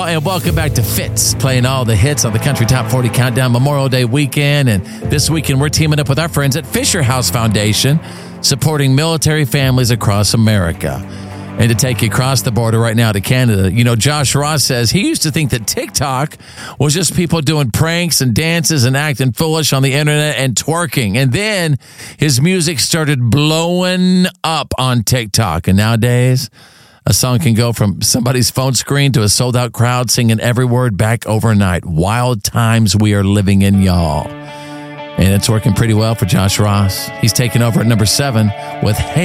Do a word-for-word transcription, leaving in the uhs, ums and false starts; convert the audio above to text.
And welcome back to Fitz, playing all the hits on the Country Top forty Countdown Memorial Day weekend. And this weekend, we're teaming up with our friends at Fisher House Foundation, supporting military families across America. And to take you across the border right now to Canada, you know, Josh Ross says he used to think that TikTok was just people doing pranks and dances and acting foolish on the internet and twerking. And then his music started blowing up on TikTok. And nowadays, a song can go from somebody's phone screen to a sold-out crowd singing every word back overnight. Wild times we are living in, y'all. And it's working pretty well for Josh Ross. He's taking over at number seven with Hey.